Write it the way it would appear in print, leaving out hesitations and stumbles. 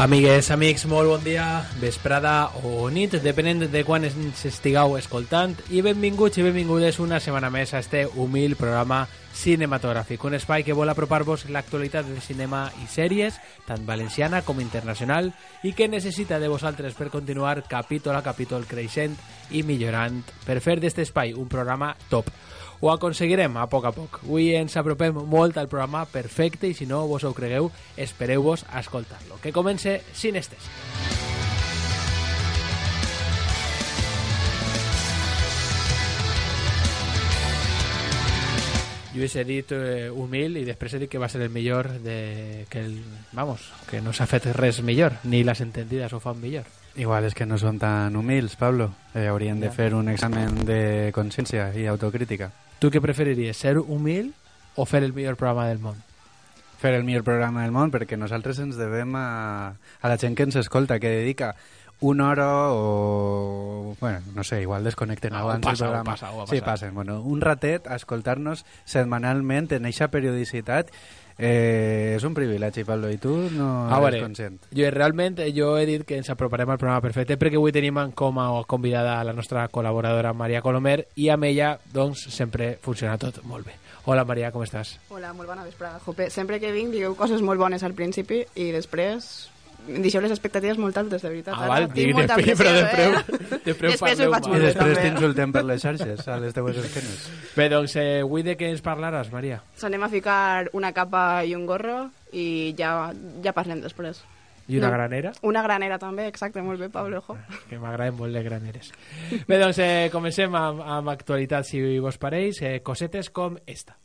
Amigues, amics, molt bon dia, vesprada o nit, depenent de quan ens estigueu escoltant, i benvinguts i benvingudes una setmana més a este humil programa cinematogràfic, un espai que vol apropar-vos l'actualitat del cinema i sèries, tant valenciana com internacional, i que necessita de vosaltres per continuar capítol a capítol creixent i millorant, per fer d'este espai un programa top. Ho aconseguirem a poc. Avui ens apropem molt al programa perfecte i si no vos ho cregueu, espereu-vos a escoltar-lo. Que comence Cinestes. Jo he dit humil i després he dit que va ser el millor que no s'ha fet res millor, ni les entendides ho fan millor. Igual és que no són tan humils, Pablo. Haurien de fer un examen de consciència i autocrítica. Tu què preferiries, ser humil o fer el millor programa del món? Fer el millor programa del món, perquè nosaltres ens devem a la gent que ens escolta, que dedica una hora o... Bueno, no sé, igual desconnecten abans del programa. Ho passa. Sí, passen. Bueno, un ratet a escoltar-nos setmanalment en eixa periodicitat. És un privilegi, Pablo, i tu no eres conscient. Jo he dit que ens aproparem al programa perfecte perquè avui tenim com a convidada a la nostra col·laboradora Maria Colomer i amb ella, doncs, sempre funciona tot molt bé. Hola, Maria, com estàs? Hola, molt bona vesprada, Jope. Sempre que vinc digueu coses molt bones al principi i després deixeu les expectatives molt altes, de veritat. Val, però després parleu mal. I després t'insultem per les xarxes, a les teues esquenes. Bé, doncs, avui de què ens parlaràs, Maria? S'anem a ficar una capa i un gorro i ja parlem després. I una granera? Una granera també, exacte, molt bé, Pablo. Que m'agraden molt les graneres. Bé, doncs, comencem amb actualitat, si vos pareix, cosetes com esta.